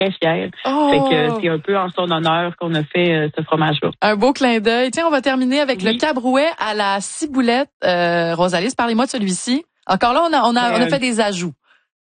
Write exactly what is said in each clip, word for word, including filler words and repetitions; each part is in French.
très fière. Oh. Fait que c'est un peu en son honneur qu'on a fait euh, ce fromage-là. Un beau clin d'œil. Tiens, on va terminer avec oui. le cabrouet à la ciboulette. Euh, Rosalys, parlez-moi de celui-ci. Encore là, on a, on a, euh, on a fait des ajouts.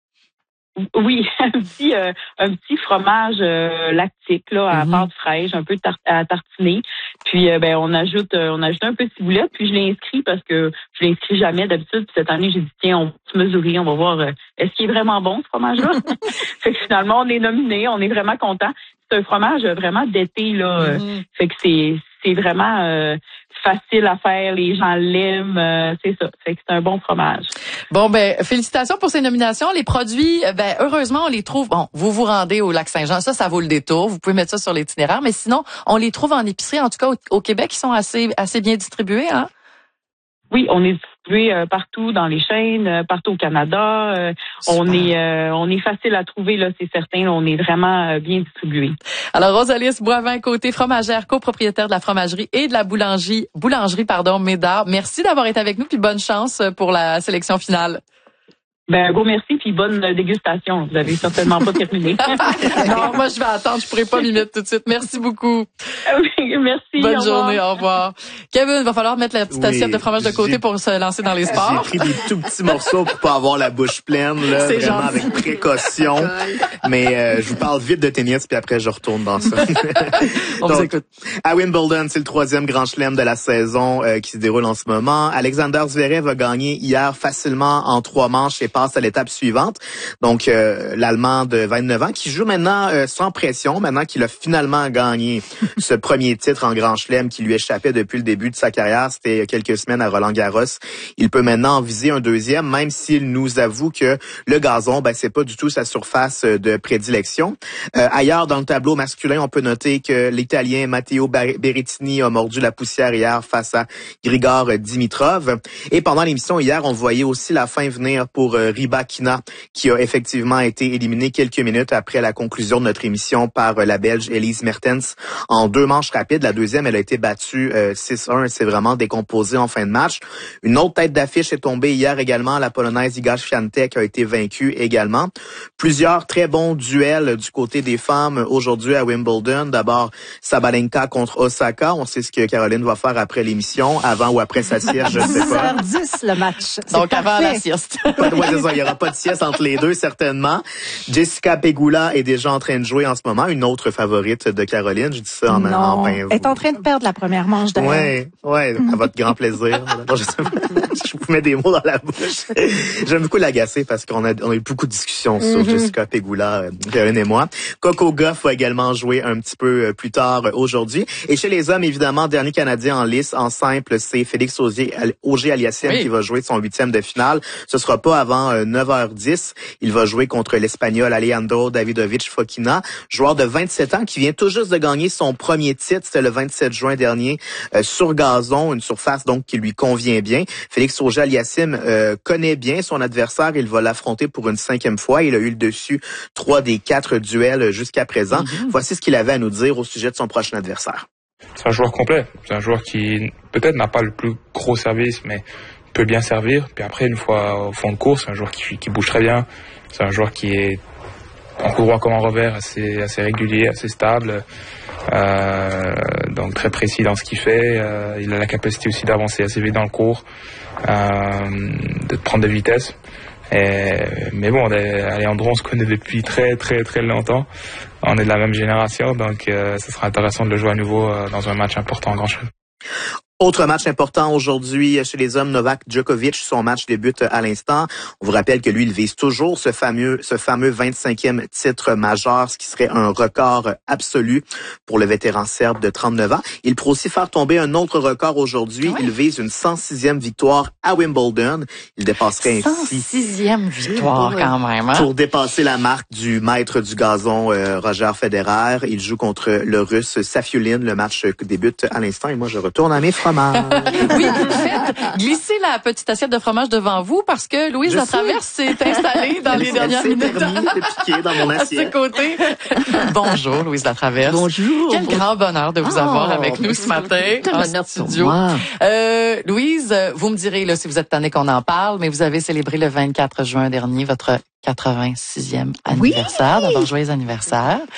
Oui, un petit euh, un petit fromage euh, lactique là à mm-hmm. pâte fraîche, un peu tar- à tartiner. Puis euh, ben on ajoute euh, on ajoute un peu de ciboulette. Puis je l'ai inscrit parce que je l'inscris jamais d'habitude. Puis cette année j'ai dit tiens on va se mesurer, on va voir euh, est-ce qu'il est vraiment bon ce fromage-là. Fait que finalement on est nominé, on est vraiment content. C'est un fromage vraiment d'été là. Mm-hmm. Fait que c'est c'est vraiment euh, facile à faire, les gens l'aiment, euh, c'est ça. Fait que c'est un bon fromage. Bon ben félicitations pour ces nominations. Les produits, ben heureusement on les trouve. Bon, vous vous rendez au Lac-Saint-Jean, ça, ça vaut le détour. Vous pouvez mettre ça sur l'itinéraire, mais sinon on les trouve en épicerie, en tout cas au, au Québec, ils sont assez assez bien distribués, hein. Oui, on est distribué euh, partout dans les chaînes, euh, partout au Canada. Euh, on est euh, on est facile à trouver là, c'est certain. Là, on est vraiment euh, bien distribué. Alors Rosalys Boivin, côté fromagère, copropriétaire de la fromagerie et de la boulangerie, boulangerie pardon, Médard. Merci d'avoir été avec nous puis bonne chance pour la sélection finale. Ben, gros merci, puis bonne dégustation. Vous avez certainement pas terminé. Non, moi, je vais attendre. Je pourrais pas m'y mettre tout de suite. Merci beaucoup. Oui, merci. Bonne au journée. Au revoir. Kevin, il va falloir mettre la petite oui, assiette de fromage de côté pour se lancer dans les sports. J'ai pris des tout petits morceaux pour pas avoir la bouche pleine, là, c'est vraiment gentil. Avec précaution. Mais euh, je vous parle vite de tennis, puis après, je retourne dans ça. On Donc, vous écoute. À Wimbledon, c'est le troisième grand chelem de la saison euh, qui se déroule en ce moment. Alexander Zverev a gagné hier facilement en trois manches et passe à l'étape suivante. Donc, euh, l'Allemand de vingt-neuf ans qui joue maintenant euh, sans pression, maintenant qu'il a finalement gagné ce premier titre en Grand Chelem qui lui échappait depuis le début de sa carrière. C'était il y a quelques semaines à Roland-Garros. Il peut maintenant en viser un deuxième, même s'il nous avoue que le gazon, ben c'est pas du tout sa surface de prédilection. Euh, ailleurs, dans le tableau masculin, on peut noter que l'Italien Matteo Berrettini a mordu la poussière hier face à Grigor Dimitrov. Et pendant l'émission hier, on voyait aussi la fin venir pour euh, Rybakina, qui a effectivement été éliminé quelques minutes après la conclusion de notre émission par la Belge Elise Mertens en deux manches rapides. La deuxième, elle a été battue euh, six un. Elle s'est vraiment décomposée en fin de match. Une autre tête d'affiche est tombée hier également. La Polonaise Iga Świątek a été vaincue également. Plusieurs très bons duels du côté des femmes aujourd'hui à Wimbledon. D'abord, Sabalenka contre Osaka. On sait ce que Caroline va faire après l'émission, avant ou après sa sieste, je ne sais pas. dix heures dix le match. Donc avant la sieste. Pas de, ouais, c'est ça, il y aura pas de sieste entre les deux, certainement. Jessica Pegula est déjà en train de jouer en ce moment, une autre favorite de Caroline. Je dis ça en non, en elle est en train de perdre la première manche d'ailleurs. Ouais, ouais, à votre grand plaisir. je, je vous mets des mots dans la bouche. J'aime beaucoup l'agacer parce qu'on a, on a eu beaucoup de discussions sur mm-hmm. Jessica Pegula, Caroline et moi. Coco Gauff va également jouer un petit peu plus tard aujourd'hui. Et chez les hommes, évidemment, dernier Canadien en lice, en simple, c'est Félix Auger-Aliassime oui. qui va jouer son huitième de finale. Ce sera pas avant euh, neuf heures dix. Il va jouer contre l'Espagnol Alejandro Davidovich Fokina, joueur de vingt-sept ans qui vient tout juste de gagner son premier titre. C'était le vingt-sept juin dernier euh, sur gazon, une surface donc qui lui convient bien. Félix Auger-Aliassime euh, connaît bien son adversaire. Il va l'affronter pour une cinquième fois. Il a eu le dessus trois des quatre duels jusqu'à présent. Mm-hmm. Voici ce qu'il avait à nous dire au sujet de son prochain adversaire. C'est un joueur complet. C'est un joueur qui peut-être n'a pas le plus gros service, mais peut bien servir. Puis après, une fois au fond de course, c'est un joueur qui, qui bouge très bien. C'est un joueur qui est en coup droit comme en revers, assez, assez régulier, assez stable. Euh, donc très précis dans ce qu'il fait. Euh, il a la capacité aussi d'avancer assez vite dans le court, euh, de prendre de vitesse. Et, mais bon, Alejandro, on se connaît depuis très très très longtemps. On est de la même génération, donc euh, ce sera intéressant de le jouer à nouveau euh, dans un match important en Grand Chelem. Autre match important aujourd'hui chez les hommes, Novak Djokovic, son match débute à l'instant. On vous rappelle que lui, il vise toujours ce fameux ce fameux vingt-cinquième titre majeur, ce qui serait un record absolu pour le vétéran serbe de trente-neuf ans. Il pourrait aussi faire tomber un autre record aujourd'hui. Ouais. Il vise une cent sixième victoire à Wimbledon. Il dépasserait ainsi... cent sixième victoire quand même. Hein? Pour dépasser la marque du maître du gazon, euh, Roger Federer. Il joue contre le Russe Safiullin. Le match débute à l'instant et moi, je retourne à mes Français. fromage. Oui, faites glisser la petite assiette de fromage devant vous parce que Louise Je Latraverse s'est installée dans Elle- les elle dernières s'est minutes. permis de piquer dans mon À ses assiette. côtés. Bonjour, Louise Latraverse. Bonjour. Quel grand bonheur de vous Oh, avoir avec nous ce matin en Merci studio. moi. Euh, Louise, vous me direz là si vous êtes tannée qu'on en parle, mais vous avez célébré le vingt-quatre juin dernier votre quatre-vingt-sixième anniversaire. D'abord, joyeux anniversaire.